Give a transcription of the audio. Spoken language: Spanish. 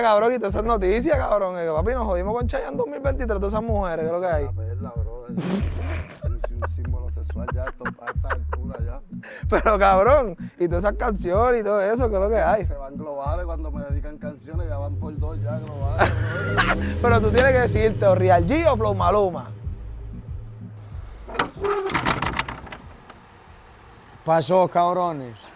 cabrón, y todas esas noticias, cabrón. Que, papi, nos jodimos con Chayanne en 2023, todas esas mujeres, ¿qué es lo que hay? La perla, bro. Un símbolo sexual ya a esta altura ya. Pero, cabrón, y todas esas canciones y todo eso, ¿qué es lo que hay? Se van globales cuando me dedican canciones, ya van por 2 ya globales. Pero tú tienes que decirte, o Real G o Flow Maluma. Pasó, cabrones.